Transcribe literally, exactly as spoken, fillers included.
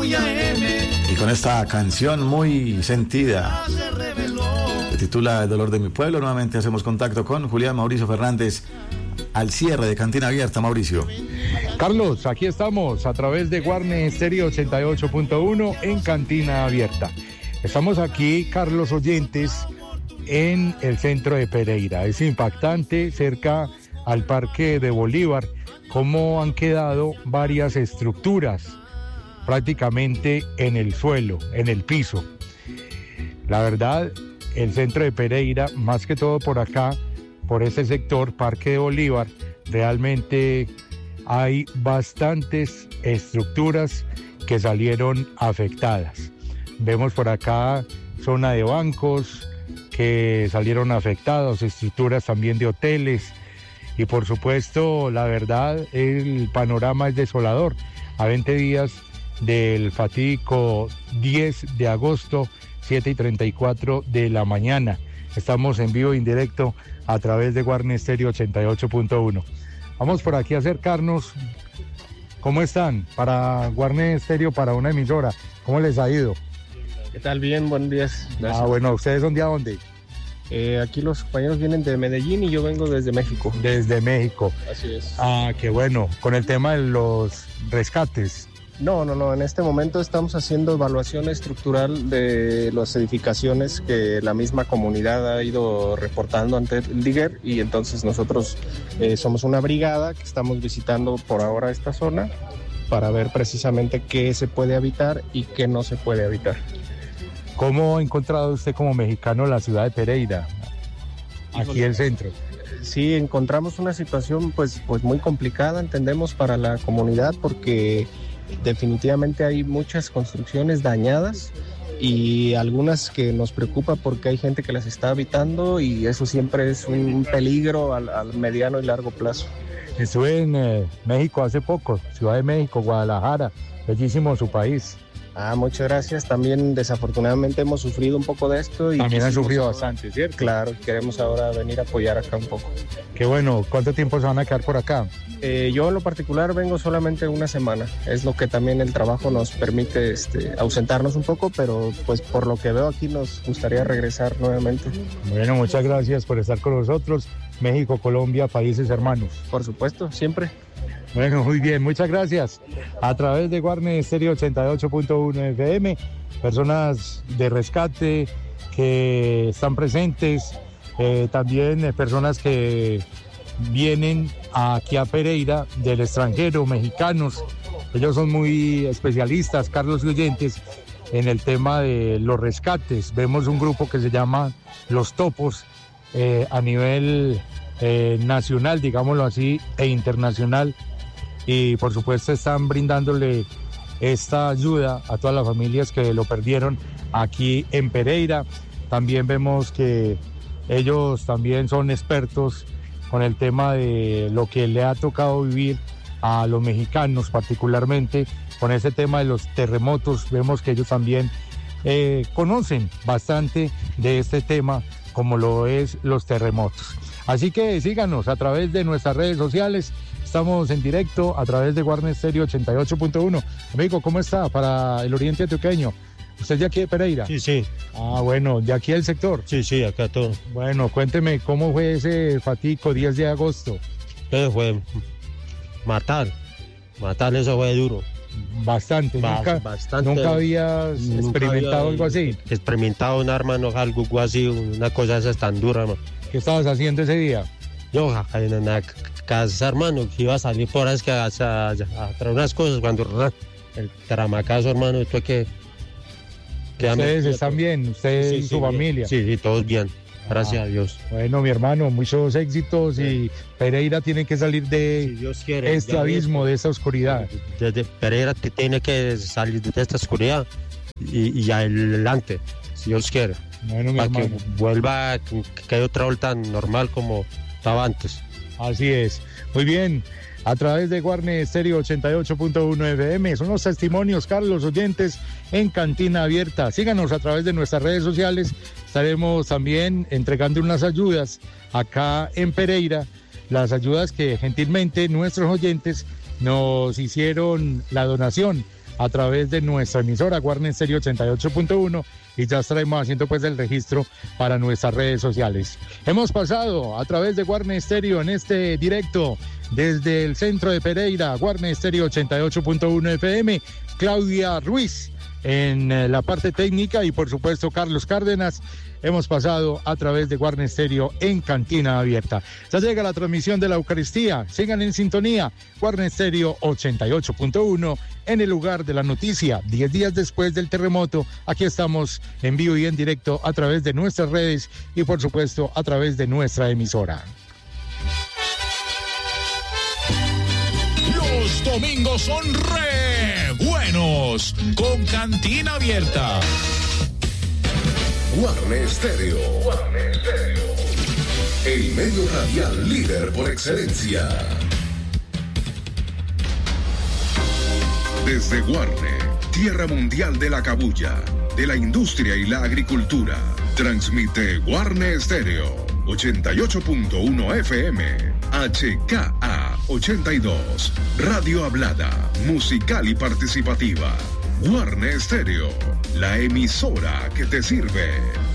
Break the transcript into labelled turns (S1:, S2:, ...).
S1: Y con esta canción muy sentida, se titula El dolor de mi pueblo, nuevamente hacemos contacto con Julián Mauricio Fernández al cierre de Cantina Abierta. Mauricio.
S2: Carlos, aquí estamos a través de Guarne Estéreo ochenta y ocho punto uno en Cantina Abierta. Estamos aquí, Carlos oyentes, en el centro de Pereira. Es impactante, cerca al Parque de Bolívar, cómo han quedado varias estructuras prácticamente en el suelo, en el piso. La verdad, el centro de Pereira, más que todo por acá, por ese sector, Parque de Bolívar, realmente hay bastantes estructuras que salieron afectadas. Vemos por acá zona de bancos que salieron afectados, estructuras también de hoteles y por supuesto, la verdad, el panorama es desolador. A veinte días del fatídico diez de agosto, siete y treinta y cuatro de la mañana. Estamos en vivo e indirecto a través de Guarne Estéreo ochenta y ocho punto uno. Vamos por aquí a acercarnos. ¿Cómo están? Para Guarne Estéreo, para una emisora, ¿cómo les ha ido?
S3: ¿Qué tal? Bien, buenos días. Gracias.
S2: Ah, bueno, ¿ustedes son de dónde?
S3: Eh, aquí los compañeros vienen de Medellín y yo vengo desde México.
S2: Desde México.
S3: Así es.
S2: Ah, qué bueno. Con el tema de los rescates.
S3: No, no, no. En este momento estamos haciendo evaluación estructural de las edificaciones que la misma comunidad ha ido reportando ante el DIGER y entonces nosotros eh, somos una brigada que estamos visitando por ahora esta zona para ver precisamente qué se puede habitar y qué no se puede habitar.
S2: ¿Cómo ha encontrado usted como mexicano la ciudad de Pereira, aquí el centro?
S3: Sí, encontramos una situación pues, pues muy complicada, entendemos, para la comunidad porque definitivamente hay muchas construcciones dañadas y algunas que nos preocupa porque hay gente que las está habitando y eso siempre es un peligro al, al mediano y largo plazo.
S2: Estuve en eh, México hace poco, Ciudad de México, Guadalajara, bellísimo su país.
S3: Ah, muchas gracias. También desafortunadamente hemos sufrido un poco de esto. Y
S2: también han sufrido
S3: ahora,
S2: bastante, ¿cierto?
S3: Claro, queremos ahora venir a apoyar acá un poco.
S2: Qué bueno. ¿Cuánto tiempo se van a quedar por acá?
S3: Eh, yo en lo particular vengo solamente una semana. Es lo que también el trabajo nos permite este, ausentarnos un poco, pero pues por lo que veo aquí nos gustaría regresar nuevamente.
S2: Bueno, muchas gracias por estar con nosotros. México, Colombia, países hermanos.
S3: Por supuesto, siempre.
S2: Bueno, muy bien, muchas gracias. A través de Guarne Estéreo ochenta y ocho punto uno F M, personas de rescate que están presentes, eh, también eh, personas que vienen aquí a Pereira del extranjero, mexicanos. Ellos son muy especialistas, Carlos y oyentes, en el tema de los rescates. Vemos un grupo que se llama Los Topos eh, a nivel eh, nacional, digámoslo así, e internacional. Y por supuesto están brindándole esta ayuda a todas las familias que lo perdieron aquí en Pereira. También vemos que ellos también son expertos con el tema de lo que le ha tocado vivir a los mexicanos, particularmente con ese tema de los terremotos. Vemos que ellos también eh, conocen bastante de este tema, como lo es los terremotos. Así que síganos a través de nuestras redes sociales. Estamos en directo a través de Guarne Estéreo ochenta y ocho punto uno. Amigo, ¿cómo está para el oriente antioqueño? ¿Usted es de aquí de Pereira?
S4: Sí, sí.
S2: Ah, bueno, ¿de aquí del sector?
S4: Sí, sí, acá todo.
S2: Bueno, cuénteme, ¿cómo fue ese fatídico diez de agosto?
S4: Eso fue matar, matar, eso fue duro.
S2: Bastante,
S4: Bas,
S2: nunca,
S4: bastante.
S2: ¿Nunca habías nunca experimentado
S4: había
S2: algo así?
S4: Experimentado un arma, no, algo así, una cosa esa tan dura, hermano.
S2: ¿Qué estabas haciendo ese día?
S4: Yo, en una casa, hermano, que iba a salir por ahí a, a, a, a traer unas cosas, cuando el tramacazo, hermano, esto que... que
S2: ¿Ustedes están bien? ¿Ustedes
S4: sí,
S2: y
S4: sí,
S2: su
S4: bien.
S2: familia?
S4: Sí, sí, todos bien, gracias
S2: ah,
S4: a Dios.
S2: Bueno, mi hermano, muchos éxitos sí. Y Pereira tiene que salir de
S4: si Dios quiere,
S2: este abismo, de esta oscuridad.
S4: Desde Pereira tiene que salir de esta oscuridad y, y adelante, si Dios quiere.
S2: Bueno, mi
S4: para
S2: hermano.
S4: que vuelva, que, que haya otra vuelta normal como estaba antes.
S2: Así es. Muy bien. A través de Guarne Estéreo ochenta y ocho punto uno F M. Son los testimonios, Carlos, oyentes, en Cantina Abierta. Síganos a través de nuestras redes sociales. Estaremos también entregando unas ayudas acá en Pereira. Las ayudas que gentilmente nuestros oyentes nos hicieron la donación a través de nuestra emisora Guarne Stereo ochenta y ocho punto uno y ya estaremos haciendo pues el registro para nuestras redes sociales. Hemos pasado a través de Guarne Stereo en este directo desde el centro de Pereira, Guarne Stereo ochenta y ocho punto uno F M, Claudia Ruiz en la parte técnica y por supuesto Carlos Cárdenas. Hemos pasado a través de Guarne Stereo en Cantina Abierta. Ya llega la transmisión de la Eucaristía. Sigan en sintonía. Guarne Stereo ochenta y ocho punto uno en el lugar de la noticia. Diez días después del terremoto, aquí estamos en vivo y en directo a través de nuestras redes y por supuesto a través de nuestra emisora.
S5: Los domingos son re buenos con Cantina Abierta.
S6: Guarne Stereo. Guarne Stereo. El medio radial líder por excelencia. Desde Guarne, tierra mundial de la cabuya, de la industria y la agricultura, transmite Guarne Stereo ochenta y ocho punto uno F M, H K A ochenta y dos, radio hablada, musical y participativa. Guarne Stereo, la emisora que te sirve.